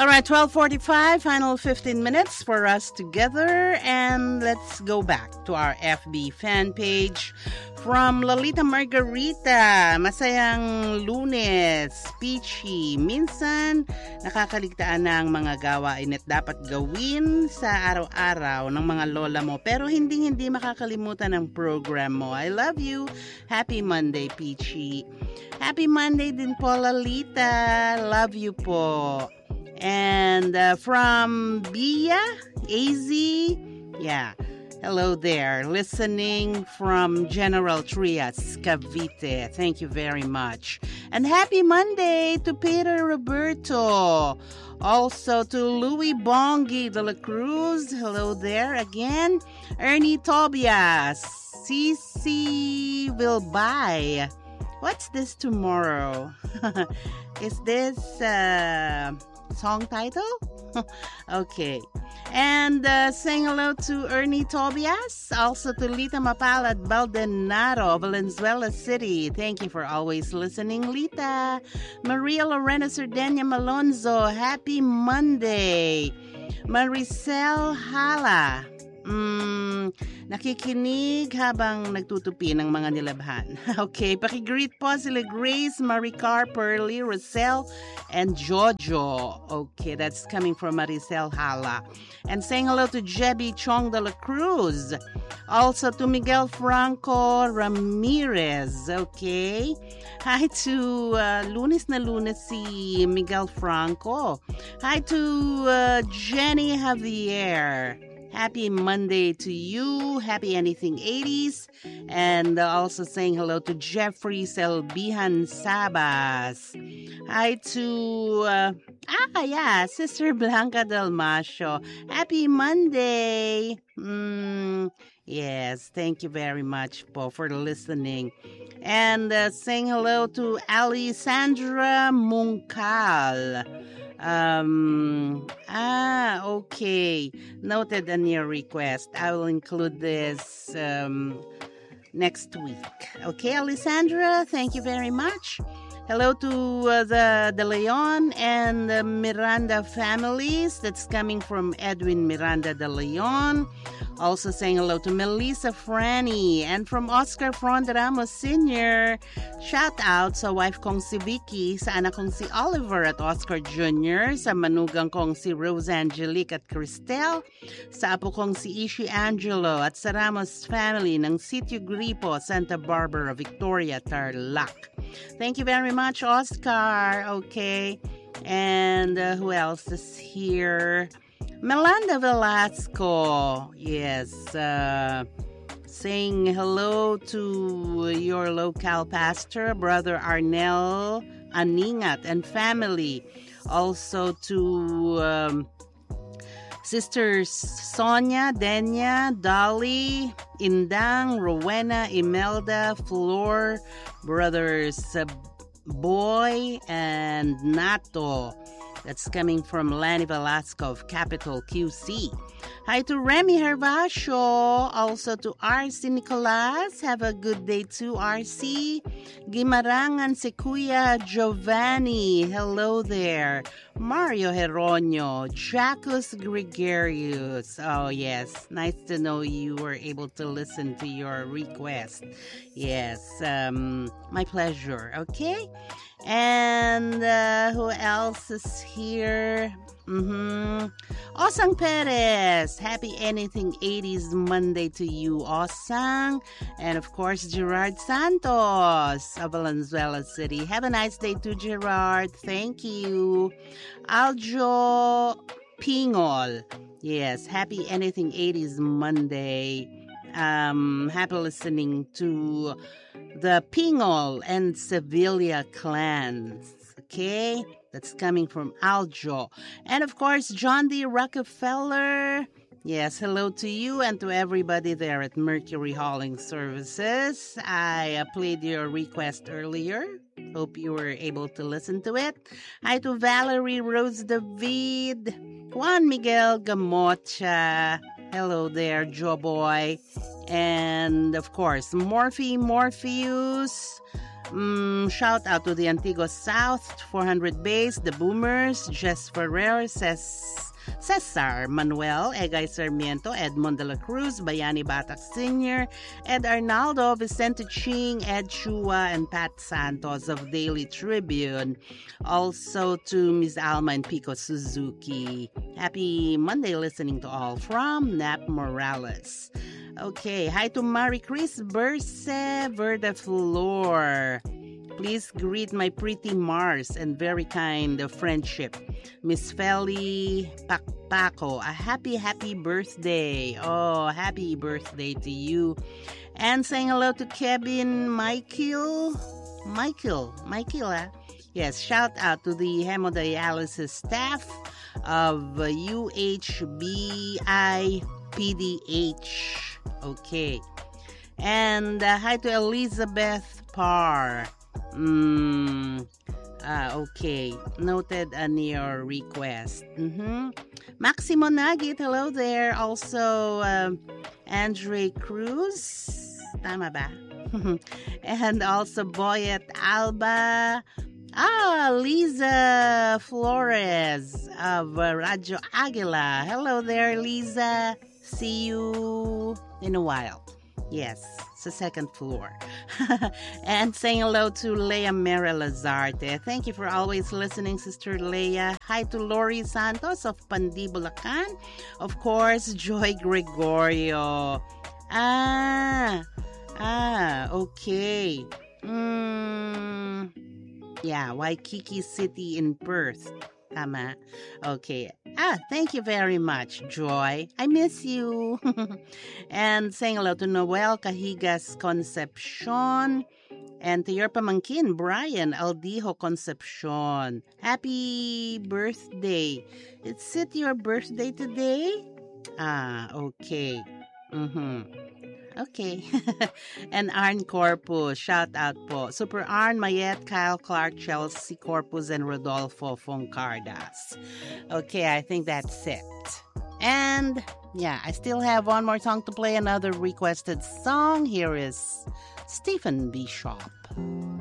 All right, 12:45, final 15 minutes for us together. And let's go back to our FB fan page. From Lolita Margarita, masayang Lunes, peachy. Minsan, nakakaligtaan ng mga gawain at dapat gawin sa araw-araw ng mga lola mo. Pero hindi makakalimutan ang program mo. I love you. Happy Monday, peachy. Happy Monday din po, Lolita. Love you po. And from Bia, AZ, yeah. Hello there, listening from General Trias, Cavite. Thank you very much. And happy Monday to Peter Roberto. Also to Louis Bongi de la Cruz. Hello there again. Ernie Tobias. Cici will buy. What's this tomorrow? Is this song title? Okay. And saying hello to Ernie Tobias, also to Lita Mapalad Baldonado, Valenzuela City. Thank you for always listening, Lita. Maria Lorena Sardenia Malonzo, happy Monday. Maricel Hala, nakikinig habang nagtutupi ng mga nilabhan. Okay, pakigreet po sila Grace, Maricar, Pearly, Rosel, and Jojo. Okay, that's coming from Maricel Hala. And saying hello to Jebby Chong de la Cruz. Also to Miguel Franco Ramirez. Okay. Hi to Lunes na Lunes si Miguel Franco. Hi to Jenny Javier. Happy Monday to you. Happy Anything 80s. And also saying hello to Jeffrey Selbihan Sabas. Hi to, Sister Blanca Dalmasio. Happy Monday. Yes, thank you very much po for listening. And saying hello to Alessandra Munkal. Okay. Noted on your request. I will include this next week. Okay, Alessandra, thank you very much. Hello to the De Leon and the Miranda families. That's coming from Edwin Miranda De Leon. Also saying hello to Melissa Franny. And from Oscar Front Ramos Sr., shout out sa wife kong si Vicky, sa anak kong si Oliver at Oscar Jr., sa manugang kong si Rose Angelique at Cristel, sa apo kong si Ishi Angelo at sa Ramos family ng Sitio Gripo, Santa Barbara, Victoria, Tarlac. Thank you very much, Oscar. Okay. And who else is here? Melanda Velasco, yes, saying hello to your local pastor, Brother Arnel Aningat and family. Also to sisters Sonia, Denya, Dolly, Indang, Rowena, Imelda, Flor, brothers Boy and Nato. That's coming from Lanny Velasco of Capital QC. Hi to Remy Hervasio. Also to RC Nicolas. Have a good day too, RC. Gimarangan si Kuya Giovanni. Hello there. Mario Heronio. Jacques Gregarius. Oh, yes. Nice to know you were able to listen to your request. Yes. My pleasure. Okay? And who else is here? Osang Perez. Happy Anything 80s Monday to you, Osang. And of course, Gerard Santos of Valenzuela City. Have a nice day too, Gerard. Thank you. Aljo Pingol. Yes, happy Anything 80s Monday. Happy listening to the Pingol and Sevilla clans. Okay? That's coming from Aljo. And of course, John D. Rockefeller. Yes, hello to you and to everybody there at Mercury Hauling Services. I played your request earlier. Hope you were able to listen to it. Hi to Valerie Rose David, Juan Miguel Gamocha. Hello there, Joe Boy. And of course, Morpheus. Shout out to the Antigua South 400 Base, the Boomers, Jess Ferrer, Cesar Manuel, Egay Sarmiento, Edmond de la Cruz, Bayani Batak Sr., Ed Arnaldo, Vicente Ching, Ed Chua, and Pat Santos of Daily Tribune. Also to Ms. Alma and Pico Suzuki. Happy Monday listening to all from Nap Morales. Okay, hi to Marie Chris Berce Verde Flor. Please greet my pretty Mars and very kind of friendship, Miss Feli Paco. A happy birthday. Oh, happy birthday to you. And saying hello to Kevin Michael. Yes, shout out to the hemodialysis staff of UHBIPDH. Okay. And hi to Elizabeth Parr. Okay. Noted on your request. Maximo Nagit, hello there. Also, Andre Cruz. Tama ba? And also Boyet Alba. Liza Flores of Radio Aguila. Hello there, Liza. See you in a while. Yes, it's the second floor. And saying hello to Leia Mera Lazarte. Thank you for always listening, Sister Leia. Hi to Lori Santos of Pandi, Bulacan. Of course, Joy Gregorio. Okay. Yeah, Waikiki City in Perth. Tama. Okay. Thank you very much, Joy. I miss you. And saying hello to Noel Cahigas Concepcion. And to your pamangkin, Brian Aldijo Concepcion. Happy birthday. Is it your birthday today? Okay. Okay. And Arn Corpus, shout out po. Super Arn, Mayet, Kyle Clark, Chelsea Corpus, and Rodolfo Foncardas. Okay, I think that's it. And yeah, I still have one more song to play, another requested song. Here is Stephen Bishop.